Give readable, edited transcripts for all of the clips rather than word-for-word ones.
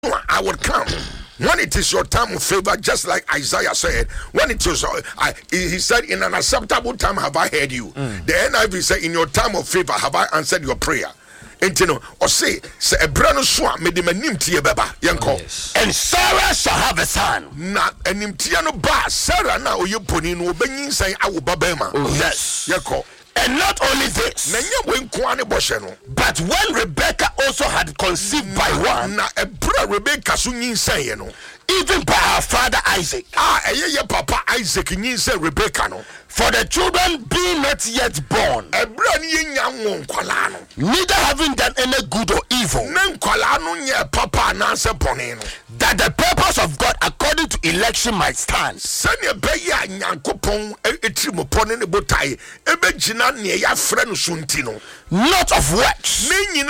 I would come. When it is your time of favor, just like Isaiah said, when it is, he said, in an acceptable time have I heard you. The NIV said, in your time of favor have I answered your prayer. And say a brand so made him a nimtia beba yanko. And Sarah shall have a son. Na a nimtiano ba Sarah na o yoponi no benin say I will babema. Yes. Yanko. And not only this, but when Rebecca also had conceived by one, even by her father Isaac, papa Isaac Rebecca, for the children being not yet born, neither having done any good or evil, that the purpose of God according to election might stand. Not of works,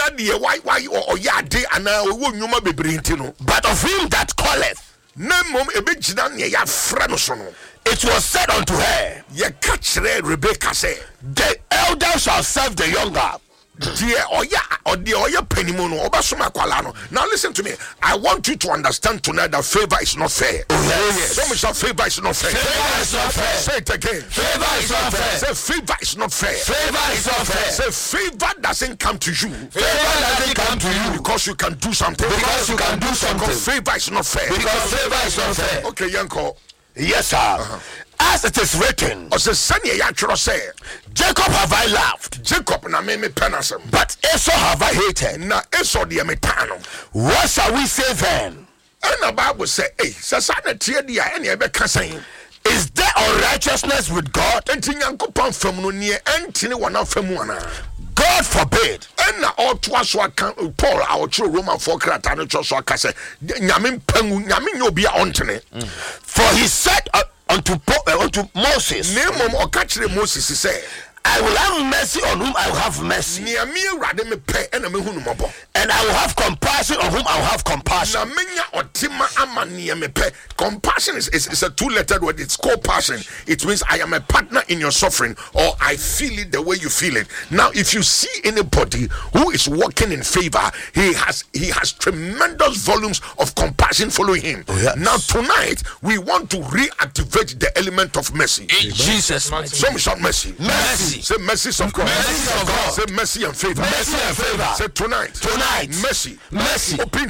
but of him that calleth. It was said unto her, the elder shall serve the younger. Now listen to me. I want you to understand tonight that favor is not fair. Someone shall favor is not fair. Favor is not fair. Say it again. Favor is not fair. Say favor is not fair. Favor is not fair. Say favor doesn't come to you. Favor doesn't come to you because you can do something. Because you can do something. Because favor is not fair. Because favor is not fair. Okay, Yanko. Yes, sir. As it is written, Jacob have I loved, Jacob na me penasem, but Esau have I hated. Na Esau de metano. What shall we say then? And the Bible say, "Hey, sasana tie dia ene ebe kasan." Is there unrighteousness with God? Enti Nyankopon fam no ne entini wana fam wana. God forbid. And all to us Paul, our true Roman for Kratano Joshua Cassa, Yamin Pengu, Yamin Yobia ontene. For he said unto Moses, Name or catch the Moses, he said, I will have mercy on whom I will have mercy. Near me, Radame Pe and a Mehunumobo. And I will have compassion on whom I will have compassion. Namenya or Tima Amania Mepe. Compassion is a two-lettered word. It's called passion. It means I am a partner in your suffering, or I feel it the way you feel it. Now, if you see anybody who is walking in favor, he has tremendous volumes of compassion following him. Oh, yes. Now, tonight we want to reactivate the element of mercy. In Jesus' name. Some shout mercy. Mercy. Say mercy of God. Mercy of God. Say mercy and favor. Mercy and favor. Say tonight. Tonight. Mercy. Mercy. Open